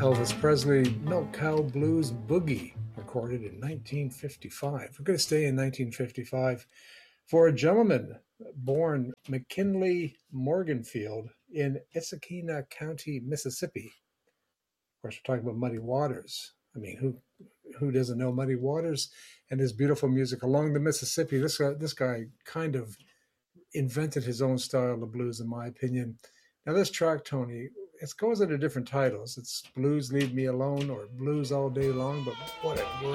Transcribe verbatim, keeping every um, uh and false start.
Elvis Presley, Milk Cow Blues Boogie, recorded in nineteen fifty-five. We're going to stay in nineteen fifty-five for a gentleman born McKinley Morganfield in Issaquena County, Mississippi. Of course, we're talking about Muddy Waters. I mean, who who doesn't know Muddy Waters and his beautiful music along the Mississippi? This guy, this guy kind of invented his own style of blues, in my opinion. Now, this track, Tony, it goes under different titles. It's Blues Leave Me Alone or Blues All Day Long, but what a